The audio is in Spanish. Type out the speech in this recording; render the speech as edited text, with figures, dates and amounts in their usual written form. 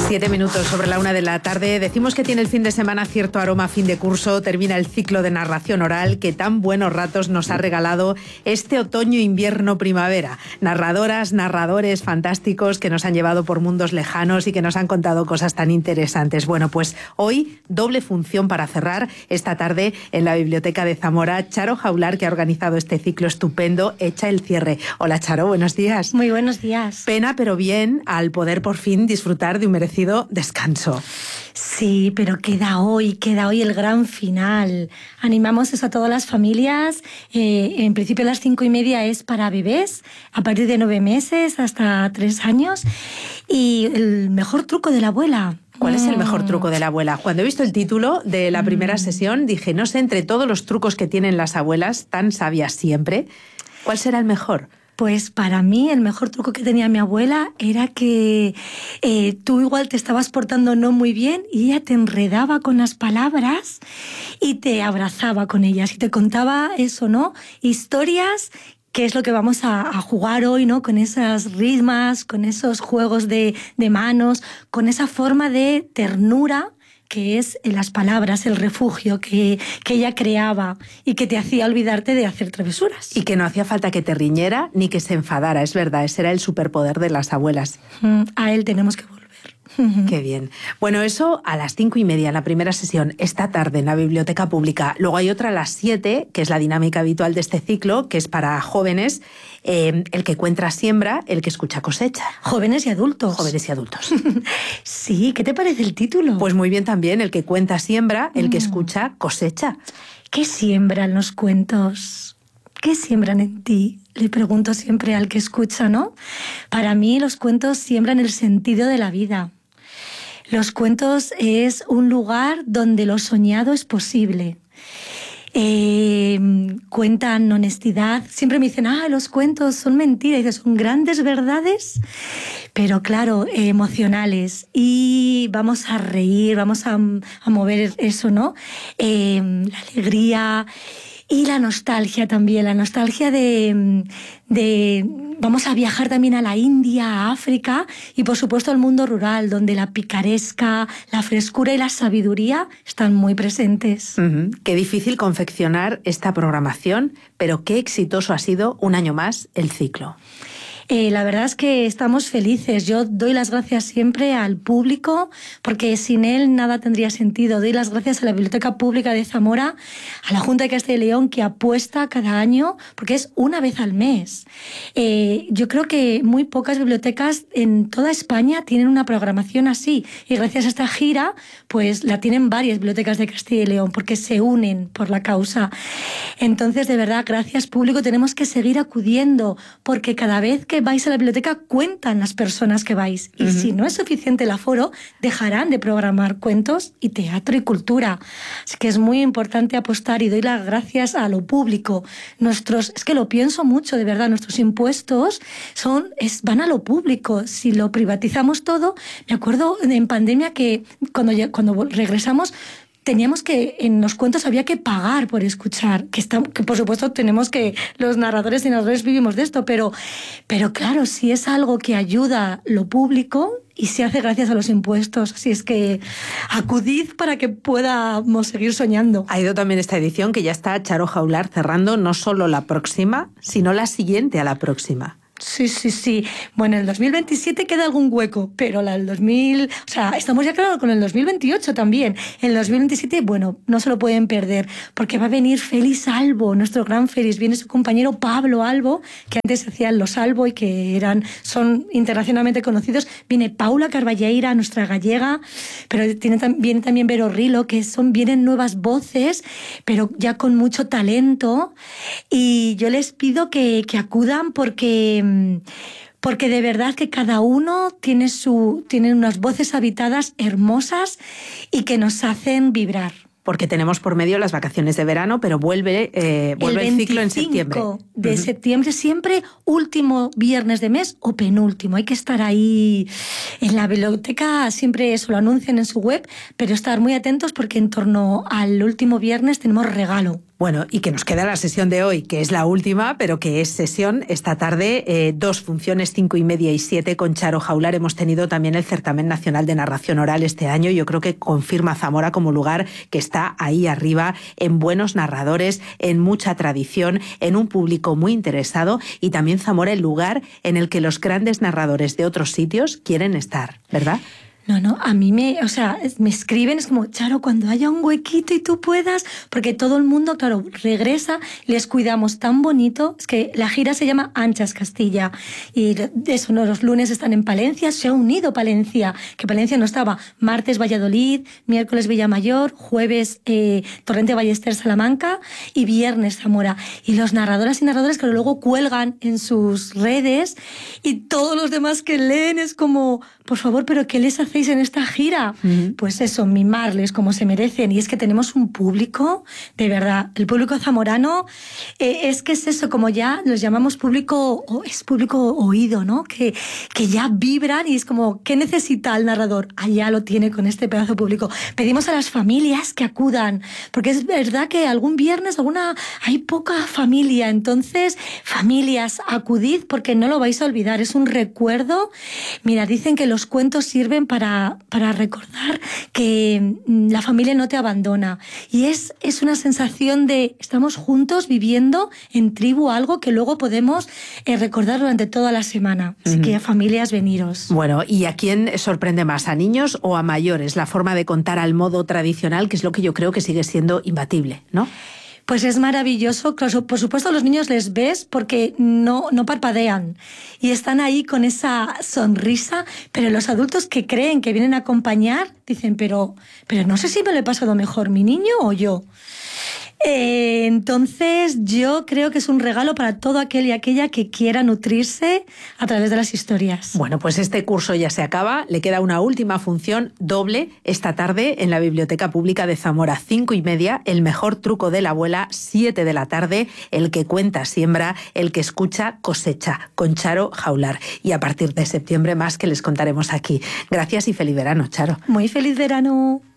7 minutos sobre la 1 de la tarde. Decimos que tiene el fin de semana cierto aroma a fin de curso. Termina el ciclo de narración oral que tan buenos ratos nos ha regalado este otoño, invierno, primavera. Narradoras, narradores fantásticos que nos han llevado por mundos lejanos y que nos han contado cosas tan interesantes. Bueno, pues hoy doble función para cerrar esta tarde en la Biblioteca de Zamora. Charo Jaular, que ha organizado este ciclo estupendo, echa el cierre. Hola, Charo, buenos días. Muy buenos días. Pena, pero bien, al poder por fin disfrutar de un merecido descanso. Sí, pero queda hoy el gran final. Animamos eso a todas las familias. En principio a las 5:30 es para bebés, a partir de 9 meses hasta 3 años. Y el mejor truco de la abuela. ¿Cuál es el mejor truco de la abuela? Cuando he visto el título de la primera sesión, dije, no sé, entre todos los trucos que tienen las abuelas, tan sabias siempre, ¿cuál será el mejor? Pues para mí el mejor truco que tenía mi abuela era que tú igual te estabas portando no muy bien y ella te enredaba con las palabras y te abrazaba con ellas y te contaba eso, ¿no? Historias, que es lo que vamos a jugar hoy, ¿no? Con esas ritmas, con esos juegos de manos, con esa forma de ternura que es en las palabras, el refugio que ella creaba y que te hacía olvidarte de hacer travesuras. Y que no hacía falta que te riñera ni que se enfadara, es verdad, ese era el superpoder de las abuelas. A él tenemos que volver. Qué bien. Bueno, eso a las 5:30 en la primera sesión, esta tarde en la Biblioteca Pública. Luego hay otra a las 7, que es la dinámica habitual de este ciclo, que es para jóvenes. El que cuenta siembra, el que escucha cosecha. Jóvenes y adultos. Jóvenes y adultos. Sí, ¿qué te parece el título? Pues muy bien también, el que cuenta siembra, el que escucha cosecha. ¿Qué siembran los cuentos? ¿Qué siembran en ti? Le pregunto siempre al que escucha, ¿no? Para mí los cuentos siembran el sentido de la vida. Los cuentos es un lugar donde lo soñado es posible. Cuentan honestidad. Siempre me dicen, los cuentos son mentiras. Y dices, son grandes verdades, pero claro, emocionales. Y vamos a reír, vamos a mover eso, ¿no? La alegría y la nostalgia también. La nostalgia de vamos a viajar también a la India, a África y por supuesto al mundo rural, donde la picaresca, la frescura y la sabiduría están muy presentes. Qué difícil confeccionar esta programación, pero qué exitoso ha sido un año más el ciclo. La verdad es que estamos felices. Yo doy las gracias siempre al público, porque sin él nada tendría sentido. Doy las gracias a la Biblioteca Pública de Zamora, a la Junta de Castilla y León, que apuesta cada año, porque es una vez al mes. Yo creo que muy pocas bibliotecas en toda España tienen una programación así. Y gracias a esta gira, pues la tienen varias bibliotecas de Castilla y León, porque se unen por la causa. Entonces, de verdad, gracias público. Tenemos que seguir acudiendo, porque cada vez que vais a la biblioteca cuentan las personas que vais. Y si no es suficiente el aforo, dejarán de programar cuentos y teatro y cultura. Así que es muy importante apostar y doy las gracias a lo público. Es que lo pienso mucho, de verdad, nuestros impuestos van a lo público. Si lo privatizamos todo, me acuerdo en pandemia que cuando regresamos, teníamos que, en los cuentos había que pagar por escuchar, que por supuesto los narradores y narradores vivimos de esto, pero claro, si es algo que ayuda lo público y se hace gracias a los impuestos, así es que acudid para que podamos seguir soñando. Ha ido también esta edición que ya está Charo Jaular cerrando no solo la próxima, sino la siguiente a la próxima. Sí. Bueno, en el 2027 queda algún hueco, pero estamos ya claro con el 2028 también. En el 2027, bueno, no se lo pueden perder, porque va a venir Félix Albo, nuestro gran Félix. Viene su compañero Pablo Albo, que antes hacían los Albo y que son internacionalmente conocidos. Viene Paula Carballeira, nuestra gallega, pero viene también Vero Rilo, vienen nuevas voces, pero ya con mucho talento. Y yo les pido que acudan porque de verdad que cada uno tiene unas voces habitadas hermosas y que nos hacen vibrar. Porque tenemos por medio las vacaciones de verano, pero vuelve el ciclo en septiembre. El 25 de septiembre, siempre último viernes de mes o penúltimo. Hay que estar ahí en la biblioteca, siempre eso lo anuncian en su web, pero estar muy atentos porque en torno al último viernes tenemos regalo. Bueno, y que nos queda la sesión de hoy, que es la última, pero que es sesión esta tarde, 2 funciones, 5:30 y 7, con Charo Jaular. Hemos tenido también el Certamen Nacional de Narración Oral este año. Yo creo que confirma Zamora como lugar que está ahí arriba, en buenos narradores, en mucha tradición, en un público muy interesado, y también Zamora el lugar en el que los grandes narradores de otros sitios quieren estar, ¿verdad? No, a mí me escriben, es como, Charo, cuando haya un huequito y tú puedas, porque todo el mundo, claro, regresa, les cuidamos tan bonito. Es que la gira se llama Anchas Castilla, y eso, ¿no? Los lunes están en Palencia, se ha unido Palencia, que Palencia no estaba. Martes Valladolid, miércoles Villamayor, jueves Torrente Ballester Salamanca y viernes Zamora. Y los narradoras y narradores que luego cuelgan en sus redes, y todos los demás que leen es como, por favor, ¿pero qué les hacéis en esta gira? Pues eso, mimarles como se merecen. Y es que tenemos un público, de verdad, el público zamorano, es que es eso, como ya los llamamos público, es público oído, ¿no? Que ya vibran, y es como, ¿qué necesita el narrador? Allá lo tiene con este pedazo público. Pedimos a las familias que acudan, porque es verdad que algún viernes hay poca familia. Entonces, familias, acudid, porque no lo vais a olvidar, es un recuerdo. Mira, dicen que los cuentos sirven para recordar que la familia no te abandona, y es una sensación de estamos juntos viviendo en tribu algo que luego podemos recordar durante toda la semana. Así que, familias, veniros. Bueno, ¿y a quién sorprende más, a niños o a mayores? La forma de contar al modo tradicional, que es lo que yo creo que sigue siendo imbatible, ¿no? Pues es maravilloso. Claro, por supuesto, a los niños les ves porque no parpadean y están ahí con esa sonrisa, pero los adultos que creen que vienen a acompañar dicen, pero no sé si me lo he pasado mejor mi niño o yo. Entonces yo creo que es un regalo para todo aquel y aquella que quiera nutrirse a través de las historias. Bueno, pues este curso ya se acaba, le queda una última función doble esta tarde en la Biblioteca Pública de Zamora, 5:30, El mejor truco de la abuela, 7 de la tarde, El que cuenta siembra, el que escucha cosecha, con Charo Jaular. Y a partir de septiembre más que les contaremos aquí. Gracias y feliz verano, Charo. Muy feliz verano.